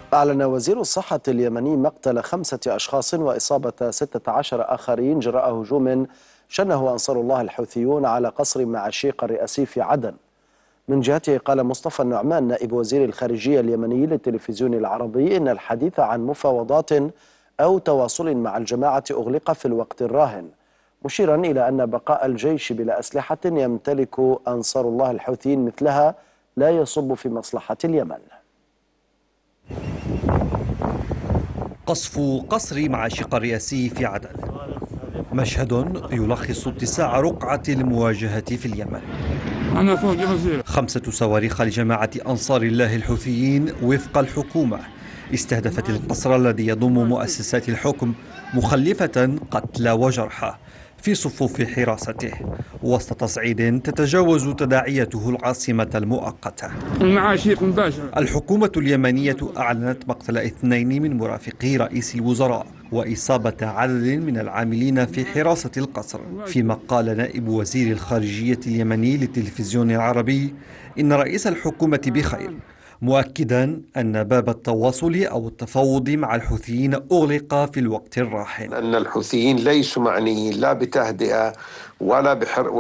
أعلن وزير الصحة اليمني مقتل 5 أشخاص وإصابة 16 آخرين جراء هجوم شنه أنصار الله الحوثيون على قصر معشيق الرئاسي في عدن. من جهته قال مصطفى النعمان نائب وزير الخارجية اليمني للتلفزيون العربي إن الحديث عن مفاوضات أو تواصل مع الجماعة أغلق في الوقت الراهن، مشيرا إلى أن بقاء الجيش بلا أسلحة يمتلك أنصار الله الحوثيين مثلها لا يصب في مصلحة اليمن. قصف قصر معشيق الرئاسي في عدن، مشهد يلخص اتساع رقعة المواجهة في اليمن. 5 صواريخ لجماعة أنصار الله الحوثيين وفق الحكومة استهدفت القصر الذي يضم مؤسسات الحكم، مخلفة قتلى وجرحى في صفوف حراسته وسط تصعيد تتجاوز تداعيته العاصمة المؤقتة. المعاشيق مباشرة. الحكومة اليمنية أعلنت مقتل 2 من مرافقي رئيس الوزراء وإصابة عدد من العاملين في حراسة القصر، فيما قال نائب وزير الخارجية اليمني للتلفزيون العربي إن رئيس الحكومة بخير، مؤكدا أن باب التواصل أو التفاوض مع الحوثيين أغلق في الوقت الراهن. أن الحوثيين ليسوا معنيين لا بتهدئة ولا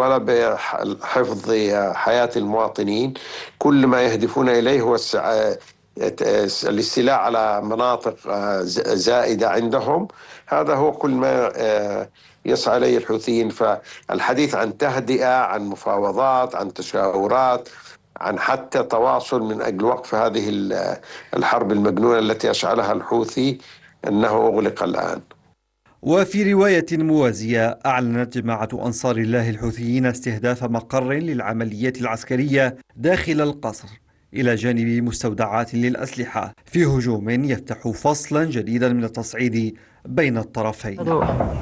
بحفظ حياة المواطنين، كل ما يهدفون إليه هو الاستيلاء على مناطق زائدة عندهم. هذا هو كل ما يسعى إليه الحوثيين. فالحديث عن تهدئة، عن مفاوضات، عن تشاورات، عن حتى تواصل من أجل وقف هذه الحرب المجنونة التي أشعلها الحوثي، أنه أغلق الآن. وفي رواية موازية أعلنت جماعة أنصار الله الحوثيين استهداف مقر للعمليات العسكرية داخل القصر إلى جانب مستودعات للأسلحة في هجوم يفتح فصلا جديدا من التصعيد بين الطرفين.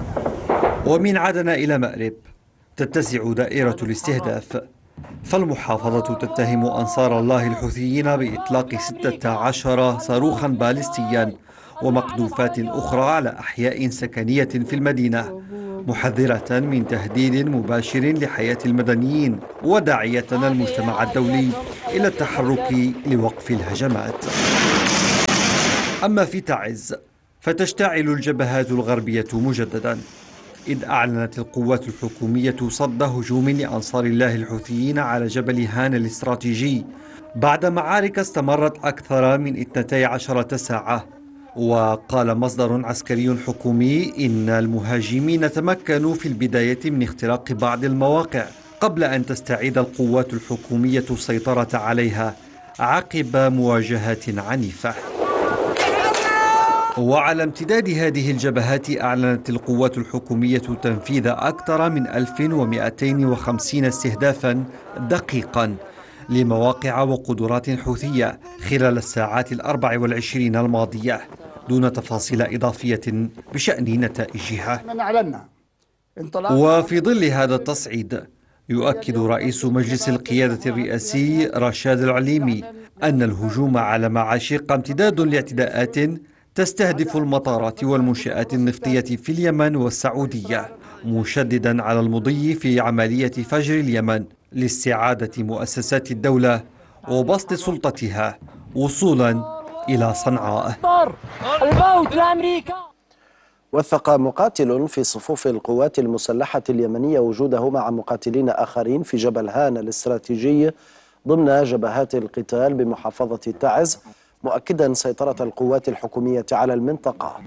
ومن عدن إلى مأرب تتسع دائرة الاستهداف، فالمحافظة تتهم أنصار الله الحوثيين بإطلاق 16 صاروخا باليستيا ومقذوفات أخرى على أحياء سكنية في المدينة، محذرة من تهديد مباشر لحياة المدنيين وداعية المجتمع الدولي إلى التحرك لوقف الهجمات. أما في تعز فتشتعل الجبهات الغربية مجددا، إذ أعلنت القوات الحكومية صد هجوم لأنصار الله الحوثيين على جبل هان الاستراتيجي بعد معارك استمرت أكثر من 12 ساعة. وقال مصدر عسكري حكومي إن المهاجمين تمكنوا في البداية من اختراق بعض المواقع قبل أن تستعيد القوات الحكومية السيطرة عليها عقب مواجهات عنيفة. وعلى امتداد هذه الجبهات أعلنت القوات الحكومية تنفيذ أكثر من 1250 استهدافا دقيقا لمواقع وقدرات حوثية خلال الساعات 24 الماضية، دون تفاصيل إضافية بشأن نتائجها. وفي ظل هذا التصعيد يؤكد رئيس مجلس القيادة الرئاسي رشاد العليمي أن الهجوم على معاشيق امتداد لاعتداءات تستهدف المطارات والمنشآت النفطية في اليمن والسعودية، مشددا على المضي في عملية فجر اليمن لاستعادة مؤسسات الدولة وبسط سلطتها وصولا إلى صنعاء. وثق مقاتل في صفوف القوات المسلحة اليمنية وجوده مع مقاتلين آخرين في جبل هان الاستراتيجي ضمن جبهات القتال بمحافظة تعز، مؤكدا سيطرة القوات الحكومية على المنطقة.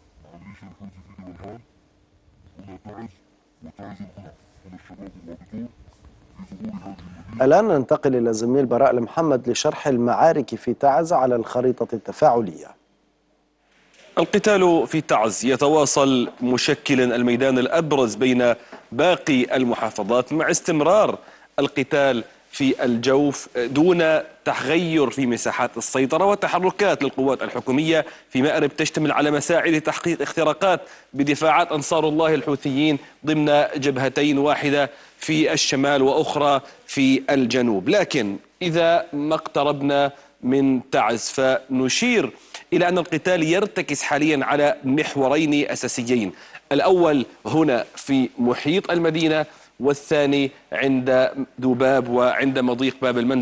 الآن ننتقل إلى الزميل براء المحمد لشرح المعارك في تعز على الخريطة التفاعلية. القتال في تعز يتواصل مشكلا الميدان الأبرز بين باقي المحافظات مع استمرار القتال في الجوف دون تغير في مساحات السيطرة، وتحركات للقوات الحكومية في مأرب تشتمل على مساعي لتحقيق اختراقات بدفاعات أنصار الله الحوثيين ضمن جبهتين، واحدة في الشمال وأخرى في الجنوب. لكن إذا ما اقتربنا من تعز فنشير إلى أن القتال يرتكز حاليا على محورين أساسيين، الأول هنا في محيط المدينة، والثاني عند ذباب وعند مضيق باب المندب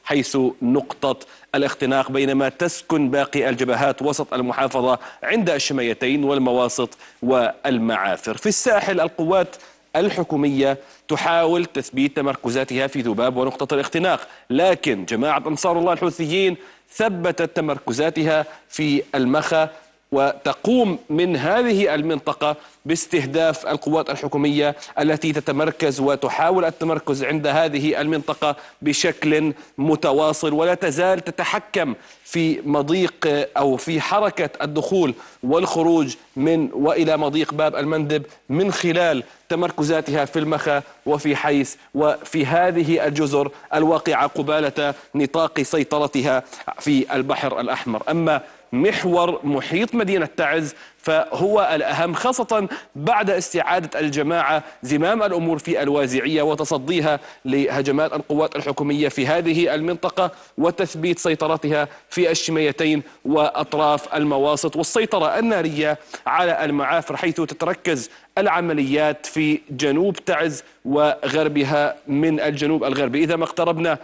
حيث نقطة الاختناق، بينما تسكن باقي الجبهات وسط المحافظة عند الشميتين والمواسط والمعافر. في الساحل القوات الحكومية تحاول تثبيت تمركزاتها في ذباب ونقطة الاختناق، لكن جماعة أنصار الله الحوثيين ثبتت تمركزاتها في المخا وتقوم من هذه المنطقة باستهداف القوات الحكومية التي تتمركز وتحاول التمركز عند هذه المنطقة بشكل متواصل، ولا تزال تتحكم في مضيق أو في حركة الدخول والخروج من وإلى مضيق باب المندب من خلال تمركزاتها في المخا وفي حيس وفي هذه الجزر الواقعة قبالة نطاق سيطرتها في البحر الأحمر. أما محور محيط مدينة تعز فهو الأهم، خاصة بعد استعادة الجماعة زمام الأمور في الوازعية وتصديها لهجمات القوات الحكومية في هذه المنطقة وتثبيت سيطرتها في الشميتين وأطراف المواسط والسيطرة النارية على المعافر، حيث تتركز العمليات في جنوب تعز وغربها من الجنوب الغربي. إذا ما اقتربنا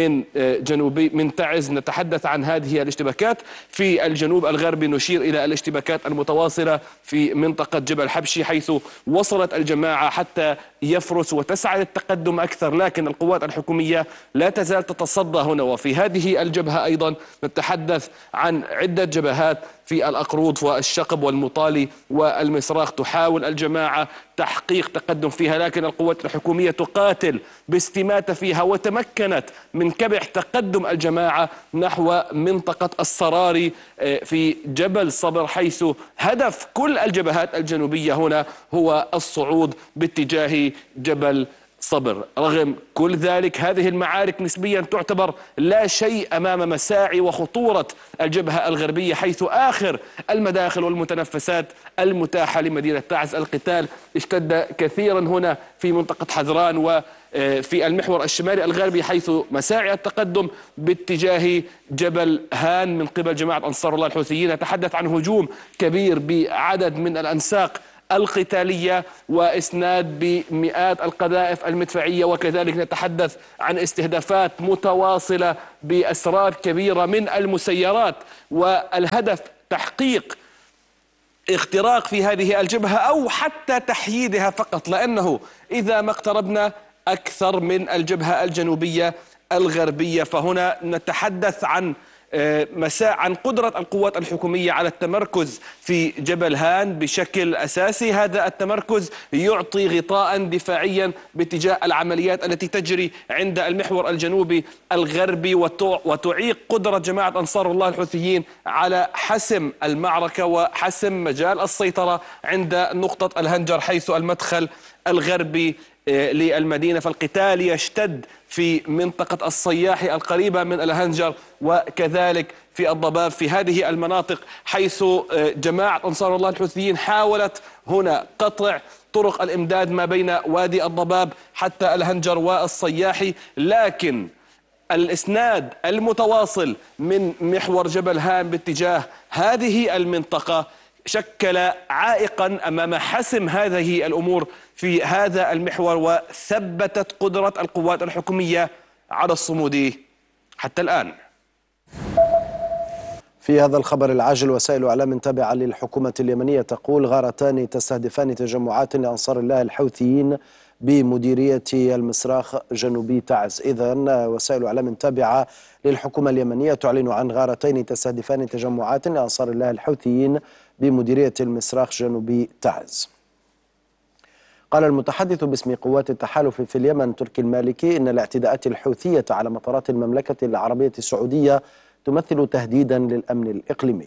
من تعز نتحدث عن هذه الاشتباكات في الجنوب الغربي، نشير إلى الاشتباكات المتواصلة في منطقة جبل حبشي، حيث وصلت الجماعة حتى يفرس وتسعى للتقدم أكثر، لكن القوات الحكومية لا تزال تتصدى هنا. وفي هذه الجبهة أيضا نتحدث عن عدة جبهات في الأقروض والشقب والمطالي والمصراخ تحاول الجماعة تحقيق تقدم فيها، لكن القوات الحكومية تقاتل باستماتة فيها وتمكنت من كبح تقدم الجماعة نحو منطقة الصراري في جبل صبر، حيث هدف كل الجبهات الجنوبية هنا هو الصعود باتجاه جبل صبر. رغم كل ذلك هذه المعارك نسبيا تعتبر لا شيء أمام مساعي وخطورة الجبهة الغربية، حيث آخر المداخل والمتنفسات المتاحة لمدينة تعز. القتال اشتد كثيرا هنا في منطقة حذران وفي المحور الشمالي الغربي، حيث مساعي التقدم باتجاه جبل هان من قبل جماعة أنصار الله الحوثيين. نتحدث عن هجوم كبير بعدد من الأنساق القتالية وإسناد بمئات القذائف المدفعية، وكذلك نتحدث عن استهدافات متواصلة بأسراب كبيرة من المسيرات، والهدف تحقيق اختراق في هذه الجبهة أو حتى تحييدها فقط، لأنه إذا ما اقتربنا أكثر من الجبهة الجنوبية الغربية فهنا نتحدث عن قدرة القوات الحكومية على التمركز في جبل هان بشكل أساسي. هذا التمركز يعطي غطاء دفاعيا باتجاه العمليات التي تجري عند المحور الجنوبي الغربي، وتعيق قدرة جماعة أنصار الله الحوثيين على حسم المعركة وحسم مجال السيطرة عند نقطة الهنجر حيث المدخل الغربي للمدينة. فالقتال يشتد في منطقة الصياحي القريبة من الهنجر وكذلك في الضباب، في هذه المناطق حيث جماعة أنصار الله الحوثيين حاولت هنا قطع طرق الإمداد ما بين وادي الضباب حتى الهنجر والصياحي، لكن الإسناد المتواصل من محور جبل هان باتجاه هذه المنطقة شكل عائقا أمام حسم هذه الأمور في هذا المحور، وثبتت قدرة القوات الحكومية على الصمود حتى الآن. في هذا الخبر العاجل وسائل إعلام تابعة للحكومة اليمنية تقول غارتان تستهدفان تجمعات لأنصار الله الحوثيين بمديرية المصراخ جنوبي تعز. إذن وسائل إعلام تابعة للحكومة اليمنية تعلن عن غارتين تستهدفان تجمعات لأنصار الله الحوثيين بمديرية المصراخ جنوبي تعز. قال المتحدث باسم قوات التحالف في اليمن تركي المالكي إن الاعتداءات الحوثية على مطارات المملكة العربية السعودية تمثل تهديدا للأمن الإقليمي.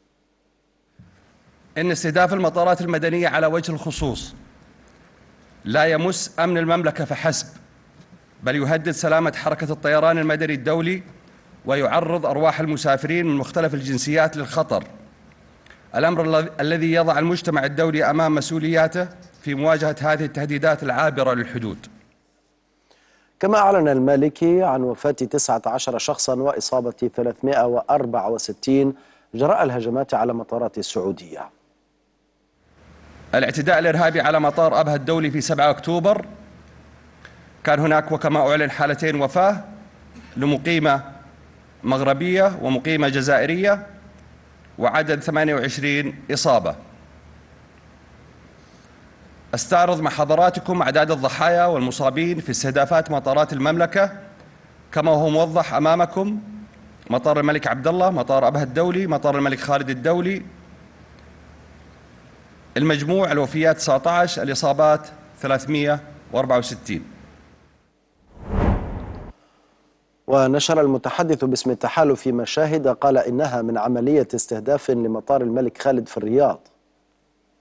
إن استهداف المطارات المدنية على وجه الخصوص لا يمس أمن المملكة فحسب، بل يهدد سلامة حركة الطيران المدني الدولي ويعرض أرواح المسافرين من مختلف الجنسيات للخطر، الأمر الذي يضع المجتمع الدولي أمام مسؤولياته في مواجهة هذه التهديدات العابرة للحدود. كما أعلن المالكي عن وفاة 19 شخصا وإصابة 364 جراء الهجمات على مطارات السعودية. الاعتداء الإرهابي على مطار أبها الدولي في 7 أكتوبر كان هناك وكما أعلن حالتين وفاة لمقيمة مغربية ومقيمة جزائرية، وعدد 28 إصابة. استعرض مع حضراتكم أعداد الضحايا والمصابين في استهدافات مطارات المملكة كما هو موضح أمامكم: مطار الملك عبد الله، مطار أبها الدولي، مطار الملك خالد الدولي. المجموع الوفيات 19، الإصابات 364. ونشر المتحدث باسم التحالف مشاهد قال إنها من عملية استهداف لمطار الملك خالد في الرياض.